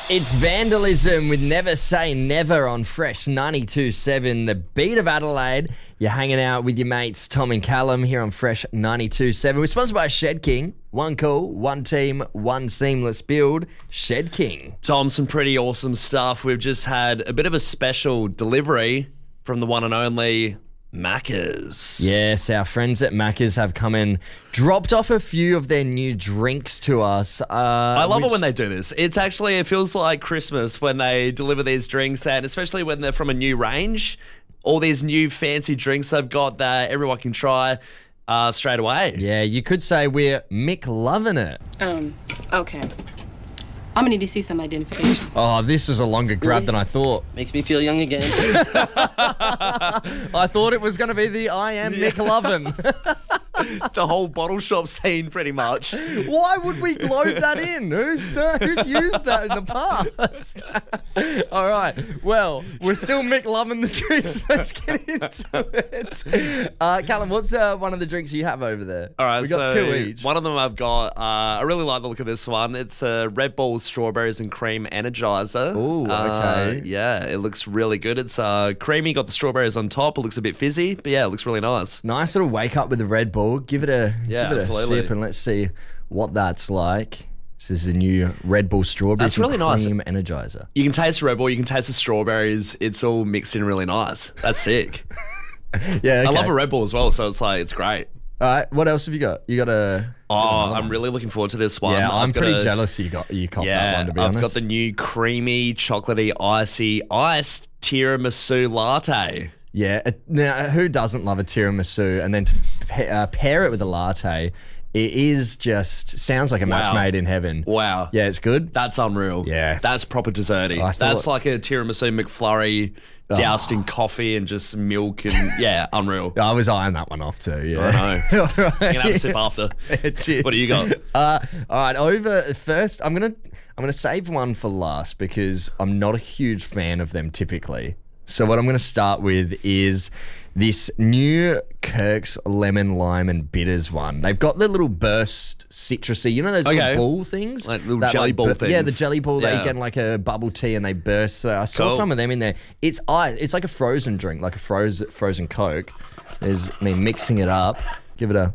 It's Vandalism with Never Say Never on Fresh 92.7, the beat of Adelaide. You're hanging out with your mates Tom and Callum here on Fresh 92.7. We're sponsored by Shed King. One call, one team, one seamless build. Shed King. Tom, some pretty awesome stuff. We've just had a bit of a special delivery from the one and only Macca's. Yes, our friends at Macca's have come and dropped off a few of their new drinks to us. I love it when they do this. It feels like Christmas when they deliver these drinks, and especially when they're from a new range. All these new fancy drinks they've got that everyone can try straight away. Yeah, you could say we're Mick loving it. Okay. I'm gonna need to see some identification. Oh, this was a longer grab than I thought. Makes me feel young again. I thought it was going to be the I am Mick lovin'. The whole bottle shop scene, pretty much. Why would we globe that in? Who's used that in the past? All right. Well, we're still Mick loving the drinks. Let's get into it. Callum, what's one of the drinks you have over there? All right, we got so two each. One of them I've got. I really like the look of this one. It's a Red Bull strawberries and cream energizer. Ooh, okay. Yeah, it looks really good. It's creamy, got the strawberries on top. It looks a bit fizzy, but yeah, it looks really nice. Nice little wake up with the Red Bull. Give it a absolutely. sip and let's see what that's like. This is the new Red Bull strawberries That's really and nice. cream energizer. You can taste the Red Bull, you can taste the strawberries. It's all mixed in really nice. That's sick. Yeah, okay. I love a Red Bull as well, so it's great. All right, what else have you got? You got a... I'm really looking forward to this one. Yeah, I'm got pretty jealous you copped that one, to be honest. I've got the new creamy, chocolatey, icy, iced tiramisu latte. Yeah, now who doesn't love a tiramisu? And then to pair it with a latte, it is just sounds like a match made in heaven. Wow. Yeah, it's good. That's unreal. Yeah. That's proper desserty. That's like a tiramisu McFlurry doused in coffee and just milk and yeah, unreal. I was eyeing that one off too. Yeah, I know. All right. I'm gonna have a sip after. Cheers. What do you got? All right, over first. I'm gonna save one for last because I'm not a huge fan of them typically. So what I'm going to start with is this new Kirk's Lemon, Lime and Bitters one. They've got the little burst citrusy, you know those little ball things? Like little jelly ball things. Yeah, the jelly ball that you get in like a bubble tea and they burst. So I saw some of them in there. It's like a frozen drink, like a frozen Coke. There's me mixing it up. Give it a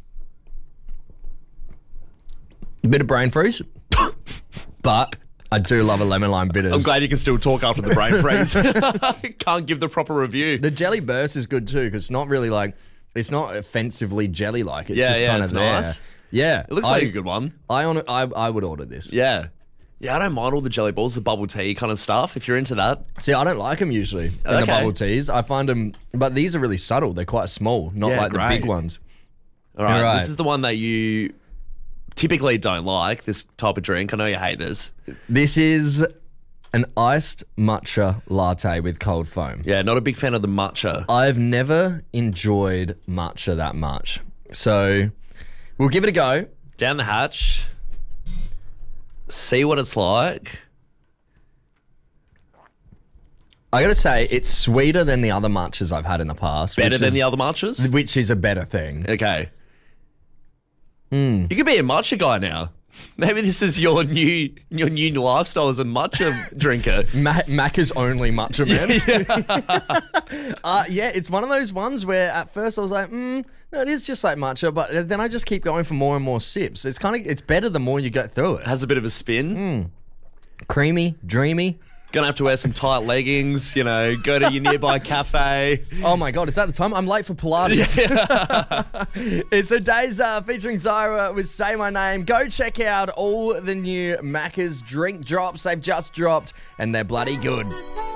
bit of brain freeze. But... I do love a lemon lime bitters. I'm glad you can still talk after the brain freeze. Can't give the proper review. The jelly burst is good too because it's not really like it's not offensively jelly like. It's just kind of there. Nice. Yeah, It looks like a good one. I would order this. Yeah. Yeah, I don't mind all the jelly balls, the bubble tea kind of stuff, if you're into that. See, I don't like them usually in the bubble teas. I find them, but these are really subtle. They're quite small, not like the big ones. All right, this is the one that you typically don't like, this type of drink. I know you hate this. This is an iced matcha latte with cold foam. Yeah, not a big fan of the matcha. I've never enjoyed matcha that much. So we'll give it a go. Down the hatch. See what it's like. I gotta say, it's sweeter than the other matchas I've had in the past. Better than the other matchas? Which is a better thing. Okay. You could be a matcha guy now. Maybe this is your new lifestyle as a matcha drinker. Macca's only matcha man. Yeah, it's one of those ones where at first I was like, no, it is just like matcha, but then I just keep going for more and more sips. It's better the more you go through it. Has a bit of a spin. Creamy, dreamy. Gonna have to wear some tight leggings, go to your nearby cafe. Oh my God, is that the time? I'm late for Pilates. It's a day's featuring Zyra with Say My Name. Go check out all the new Macca's drink drops they've just dropped, and they're bloody good.